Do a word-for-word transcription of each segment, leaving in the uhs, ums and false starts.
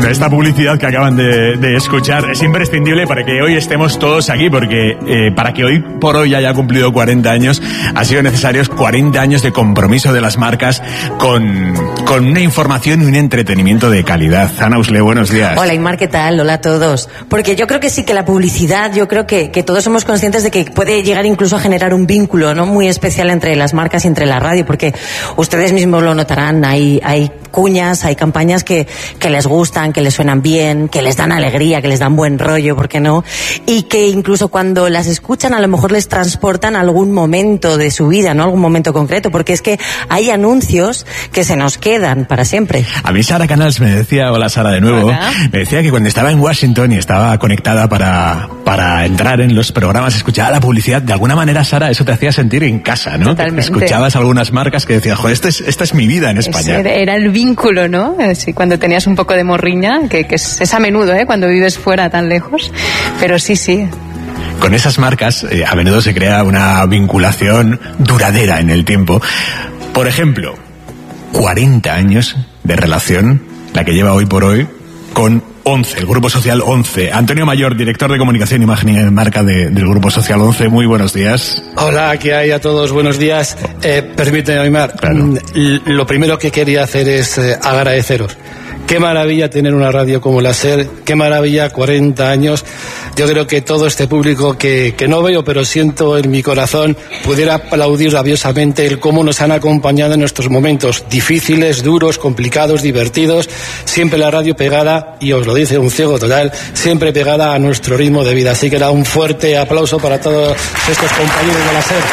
Bueno, esta publicidad que acaban de, de escuchar es imprescindible para que hoy estemos todos aquí, porque eh, para que hoy por hoy haya cumplido cuarenta años, ha sido necesarios cuarenta años de compromiso de las marcas con, con una información y un entretenimiento de calidad. Ana Usle, buenos días. Hola, Inmar, ¿qué tal? Hola a todos. Porque yo creo que sí que la publicidad, yo creo que, que todos somos conscientes de que puede llegar incluso a generar un vínculo, ¿no?, muy especial entre las marcas y entre la radio, porque ustedes mismos lo notarán, hay, hay cuñas, hay campañas que, que les gustan, que les suenan bien, que les dan alegría, que les dan buen rollo, ¿por qué no? Y que incluso cuando las escuchan a lo mejor les transportan a algún momento de su vida, ¿no?, algún momento concreto, porque es que hay anuncios que se nos quedan para siempre. A mí Sara Canals me decía, hola Sara de nuevo, hola. Me decía que cuando estaba en Washington y estaba conectada para, para entrar en los programas, escuchaba la publicidad, de alguna manera, Sara, eso te hacía sentir en casa, ¿no? Totalmente. Escuchabas algunas marcas que decías, joder, esta es, esta es mi vida en España. Es, era el vínculo, ¿no? Sí, cuando tenías un poco de morriña, que, que es, es a menudo, ¿eh?, cuando vives fuera tan lejos, pero sí, sí. Con esas marcas eh, a menudo se crea una vinculación duradera en el tiempo. Por ejemplo, cuarenta años de relación, la que lleva hoy por hoy, con ONCE, el Grupo Social ONCE. Antonio Mayor, director de Comunicación, Imagen y Marca de, del Grupo Social ONCE, muy buenos días. Hola, ¿qué hay a todos? Buenos días. Eh, permíteme, Aymar, claro. Lo primero que quería hacer es eh, agradeceros. Qué maravilla tener una radio como la SER, qué maravilla, cuarenta años. Yo creo que todo este público que, que no veo, pero siento en mi corazón, pudiera aplaudir rabiosamente el cómo nos han acompañado en nuestros momentos difíciles, duros, complicados, divertidos. Siempre la radio pegada, y os lo dice un ciego total, siempre pegada a nuestro ritmo de vida. Así que da un fuerte aplauso para todos estos compañeros de la SER.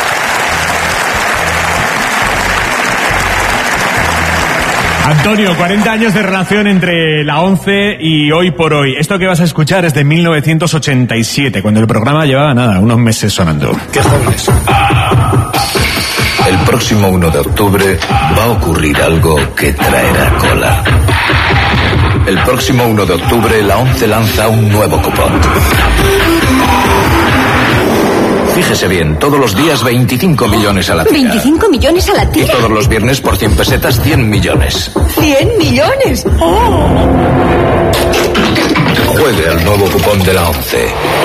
Antonio, cuarenta años de relación entre la ONCE y Hoy por Hoy. Esto que vas a escuchar es de mil novecientos ochenta y siete, cuando el programa llevaba nada, unos meses sonando. ¡Qué jóvenes! El próximo uno de octubre va a ocurrir algo que traerá cola. El próximo uno de octubre la ONCE lanza un nuevo cupón. Fíjese bien, todos los días veinticinco millones a la tira. ¿veinticinco millones a la tira? Y todos los viernes por cien pesetas, cien millones. ¿cien millones? ¡Oh! Juegue al nuevo cupón de la ONCE.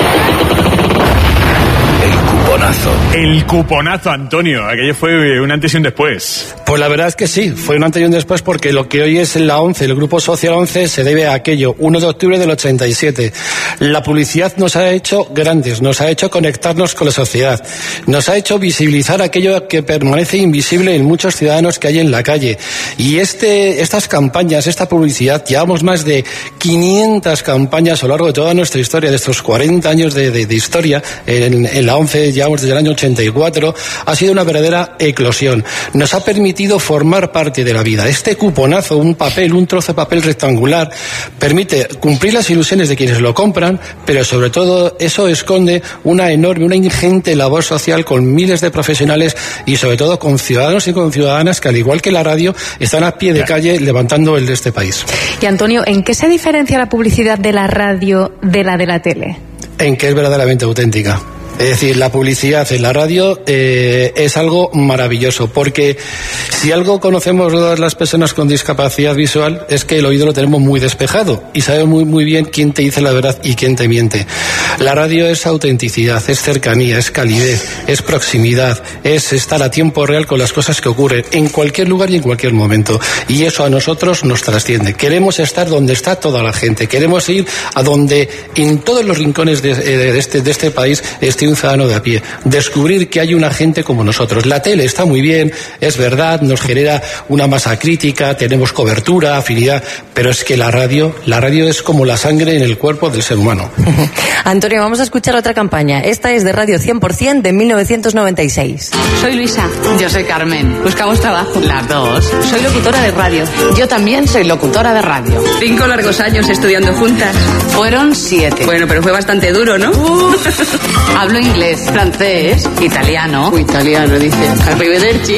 El cuponazo. El cuponazo, Antonio. Aquello fue un antes y un después. Pues la verdad es que sí, fue un antes y un después, porque lo que hoy es la ONCE, el Grupo Social ONCE, se debe a aquello, uno de octubre del ochenta y siete. La publicidad nos ha hecho grandes, nos ha hecho conectarnos con la sociedad, nos ha hecho visibilizar aquello que permanece invisible en muchos ciudadanos que hay en la calle. Y este, estas campañas, esta publicidad, llevamos más de quinientas campañas a lo largo de toda nuestra historia, de estos cuarenta años de, de, de historia en, en la ONCE, llevamos desde el año ochenta y cuatro, ha sido una verdadera eclosión. Nos ha permitido formar parte de la vida. Este cuponazo, un papel, un trozo de papel rectangular, permite cumplir las ilusiones de quienes lo compran, pero sobre todo eso esconde una enorme, una ingente labor social con miles de profesionales y sobre todo con ciudadanos y con ciudadanas que, al igual que la radio, están a pie de calle levantando el de este país. Y Antonio, ¿en qué se diferencia la publicidad de la radio de la de la tele? En que es verdaderamente auténtica. Es decir, la publicidad en la radio eh, es algo maravilloso, porque si algo conocemos todas las personas con discapacidad visual es que el oído lo tenemos muy despejado y sabemos muy, muy bien quién te dice la verdad y quién te miente. La radio es autenticidad, es cercanía, es calidez, es proximidad, es estar a tiempo real con las cosas que ocurren en cualquier lugar y en cualquier momento. Y eso a nosotros nos trasciende. Queremos estar donde está toda la gente, queremos ir a donde en todos los rincones de, de, este, de este país esté un ciudadano de a pie, descubrir que hay una gente como nosotros. La tele está muy bien, es verdad, nos genera una masa crítica, tenemos cobertura, afinidad, pero es que la radio, la radio es como la sangre en el cuerpo del ser humano. Antonio, vamos a escuchar otra campaña. Esta es de Radio cien por ciento de mil novecientos noventa y seis. Soy Luisa. Yo soy Carmen. Buscamos trabajo. Las dos. Soy locutora de radio. Yo también soy locutora de radio. Cinco largos años estudiando juntas. Fueron siete. Bueno, pero fue bastante duro, ¿no? Uh. Hablo inglés, francés, italiano. Uh, italiano, dice. Arrivederci.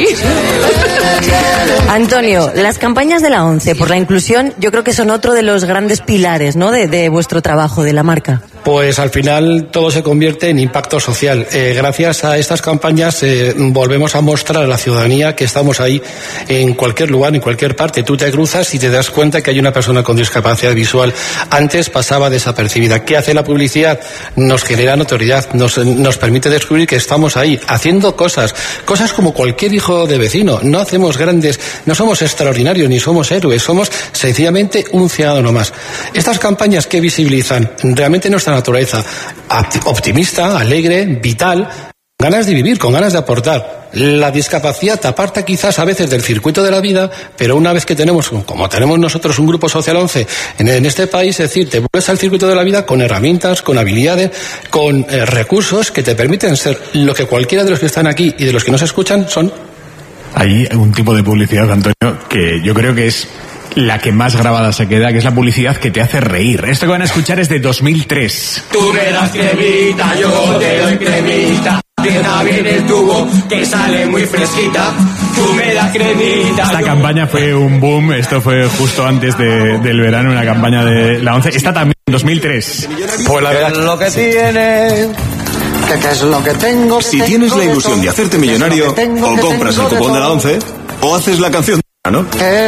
Antonio, las campañas de la ONCE por la inclusión, yo creo que son otro de los grandes pilares, ¿no?, de, de vuestro trabajo, de la marca. pues al final todo se convierte en impacto social. Eh, gracias a estas campañas eh, volvemos a mostrar a la ciudadanía que estamos ahí en cualquier lugar, en cualquier parte. Tú te cruzas y te das cuenta que hay una persona con discapacidad visual. Antes pasaba desapercibida. ¿Qué hace la publicidad? Nos genera notoriedad, nos, nos permite descubrir que estamos ahí haciendo cosas, cosas como cualquier hijo de vecino. No hacemos grandes, no somos extraordinarios ni somos héroes, somos sencillamente un ciudadano más. Estas campañas que visibilizan realmente nuestra naturaleza optimista, alegre, vital, ganas de vivir, con ganas de aportar. La discapacidad te aparta quizás a veces del circuito de la vida, pero una vez que tenemos, como tenemos nosotros un grupo social once en, en este país, es decir, te vuelves al circuito de la vida con herramientas, con habilidades, con eh, recursos que te permiten ser lo que cualquiera de los que están aquí y de los que nos escuchan son. Hay un tipo de publicidad, Antonio, que yo creo que es la que más grabada se queda, que es la publicidad que te hace reír. Esto que van a escuchar es de dos mil tres. Tú me das cremita, yo te doy cremita. Aprieta bien el tubo, que sale muy fresquita. Tú me das cremita. Esta campaña fue un boom. Esto fue justo antes de, del verano, una campaña de la once. Está también en dos mil tres. Pues la verdad, lo que tiene... ¿Qué, qué es lo que tengo? Si tienes la ilusión de hacerte millonario, o compras el cupón de la once, o haces la canción, ¿no?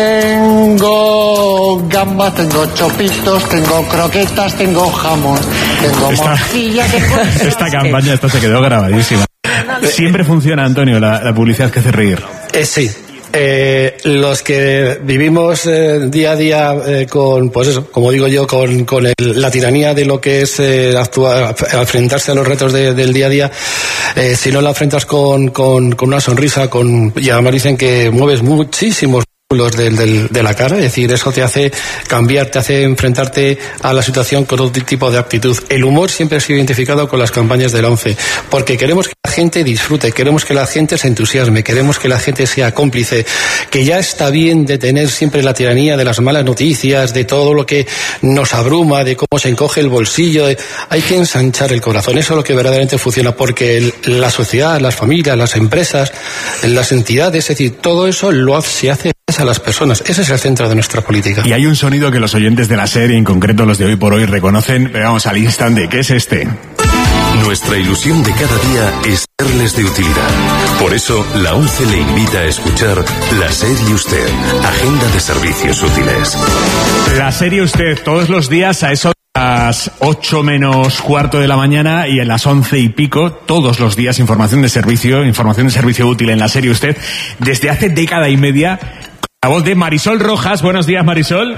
Tengo gambas, tengo chopitos, tengo croquetas, tengo jamón, tengo esta, morcilla, tengo... Esta campaña, esta se quedó grabadísima. Siempre funciona, Antonio, la, la publicidad que hace reír. Eh, sí. Eh, los que vivimos eh, día a día eh, con, pues eso, como digo yo, con, con el, la tiranía de lo que es eh, actuar, enfrentarse a los retos de, del día a día, eh, si no la enfrentas con, con, con una sonrisa, con, y además dicen que mueves muchísimos músculos del, del, de la cara, es decir, eso te hace cambiar, te hace enfrentarte a la situación con otro tipo de actitud. El humor siempre ha sido identificado con las campañas del once, porque queremos que la gente disfrute, queremos que la gente se entusiasme, queremos que la gente sea cómplice, que ya está bien de tener siempre la tiranía de las malas noticias, de todo lo que nos abruma, de cómo se encoge el bolsillo. De... Hay que ensanchar el corazón, eso es lo que verdaderamente funciona, porque el, la sociedad, las familias, las empresas, las entidades, es decir, todo eso lo hace, se hace a las personas. Ese es el centro de nuestra política. Y hay un sonido que los oyentes de la serie, en concreto los de Hoy por Hoy, reconocen, pero vamos al instante, ¿qué es este? Nuestra ilusión de cada día es serles de utilidad. Por eso, la ONCE le invita a escuchar La Serie Usted, Agenda de Servicios Útiles. La Serie Usted, todos los días a eso de las ocho menos cuarto de la mañana y en las once y pico, todos los días información de servicio, información de servicio útil en La Serie Usted, desde hace década y media. La voz de Marisol Rojas. Buenos días, Marisol.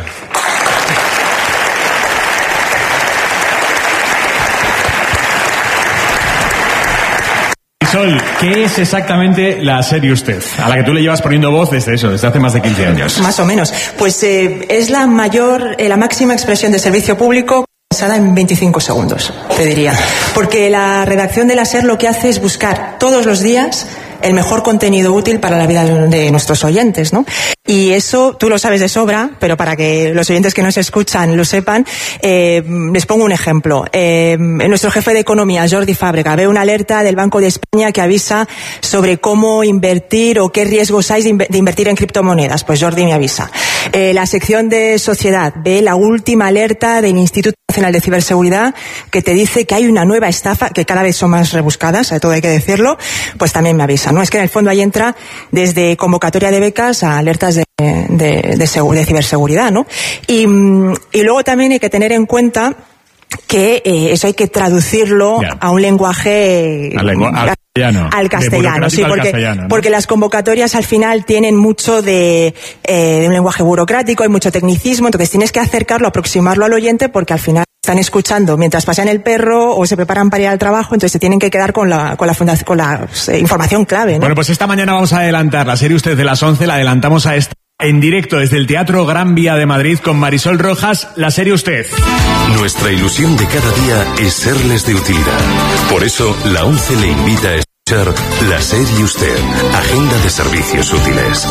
Marisol, ¿qué es exactamente La Serie Usted? A la que tú le llevas poniendo voz desde eso, desde hace más de quince años. Más o menos. Pues eh, es la mayor, eh, la máxima expresión de servicio público pensada en veinticinco segundos, te diría. Porque la redacción de La SER lo que hace es buscar todos los días el mejor contenido útil para la vida de nuestros oyentes, ¿no? Y eso tú lo sabes de sobra, pero para que los oyentes que nos escuchan lo sepan, eh, les pongo un ejemplo. Eh, nuestro jefe de economía, Jordi Fábrega, ve una alerta del Banco de España que avisa sobre cómo invertir o qué riesgos hay de invertir en criptomonedas. Pues Jordi me avisa. Eh, la sección de sociedad ve la última alerta del Instituto Nacional de Ciberseguridad que te dice que hay una nueva estafa, que cada vez son más rebuscadas, a todo hay que decirlo, pues también me avisa, ¿no? Es que en el fondo ahí entra desde convocatoria de becas a alertas de, de, de, de ciberseguridad, ¿no? Y, y luego también hay que tener en cuenta que eh, eso hay que traducirlo yeah. a un lenguaje al, lengua, al castellano, al castellano sí, porque, al castellano, ¿no? porque las convocatorias al final tienen mucho de, eh, de un lenguaje burocrático, hay mucho tecnicismo, entonces tienes que acercarlo, aproximarlo al oyente, porque al final están escuchando mientras pasean el perro o se preparan para ir al trabajo, entonces se tienen que quedar con la con la, fundación, con la eh, información clave, ¿no? Bueno, pues esta mañana vamos a adelantar la serie Usted de las once, la adelantamos a esta en directo desde el Teatro Gran Vía de Madrid con Marisol Rojas, La Serie Usted. Nuestra ilusión de cada día es serles de utilidad. Por eso, la ONCE le invita a escuchar La Serie Usted, Agenda de Servicios Útiles.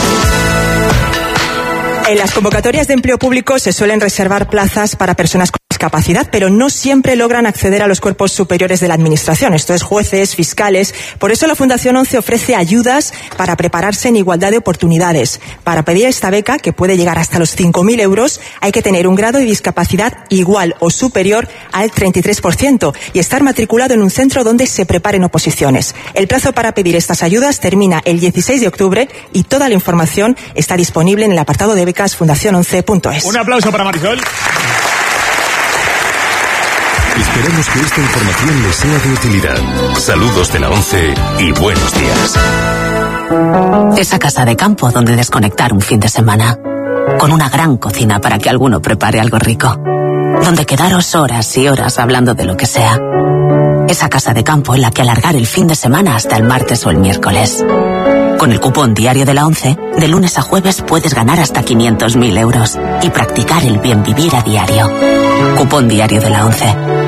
En las convocatorias de empleo público se suelen reservar plazas para personas con discapacidad, pero no siempre logran acceder a los cuerpos superiores de la administración, esto es jueces, fiscales. Por eso la Fundación ONCE ofrece ayudas para prepararse en igualdad de oportunidades. Para pedir esta beca, que puede llegar hasta los cinco mil euros, hay que tener un grado de discapacidad igual o superior al treinta y tres por ciento y estar matriculado en un centro donde se preparen oposiciones. El plazo para pedir estas ayudas termina el dieciséis de octubre y toda la información está disponible en el apartado de becas fundación once punto es. Un aplauso para Marisol. Esperamos que esta información les sea de utilidad. Saludos de la ONCE y buenos días. Esa casa de campo donde desconectar un fin de semana. Con una gran cocina para que alguno prepare algo rico. Donde quedaros horas y horas hablando de lo que sea. Esa casa de campo en la que alargar el fin de semana hasta el martes o el miércoles. Con el cupón diario de la ONCE, de lunes a jueves puedes ganar hasta quinientos mil euros y practicar el bien vivir a diario. Cupón diario de la ONCE.